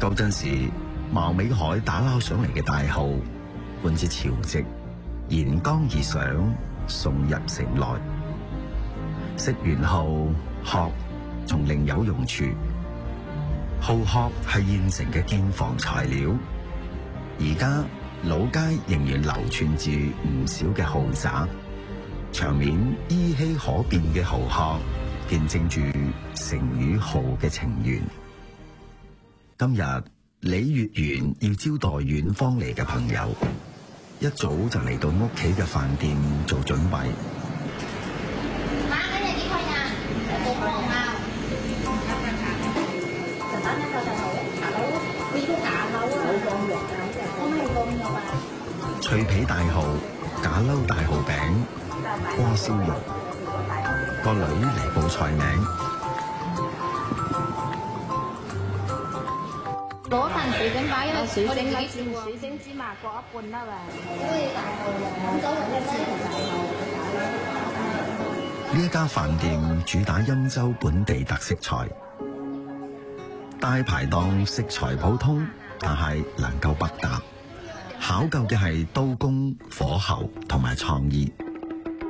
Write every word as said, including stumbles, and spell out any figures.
舊陣時貌美海打撈上嚟嘅大蠔，伴住潮汐沿江而上，送入城內。食完後，殼仲另有用處。蠔殼係現成嘅建房材料，而家老街仍然流傳住唔少嘅蠔渣，場面依稀可辨嘅蠔殼，見證住城與蠔嘅情緣。今日李月圓要招待遠方嚟嘅朋友，一早就嚟到屋企嘅飯店做準備。 媽，今日幾開啊？好忙啊！就打一個就好，茶樓呢啲假樓啊，冇放肉㗎，我冇放肉啊。 脆皮大蠔、假褸大蠔餅、鍋燒肉，個女嚟報菜名。 攞份水晶擺，因為水晶幾錢喎？水晶芝麻各一半啦喎。可以大號嘅，咁九人一支係大號。 呢一家飯店主打欽州本地特色菜，大排檔食材普通，但係能夠百搭，考究嘅係刀工、火候同埋創意。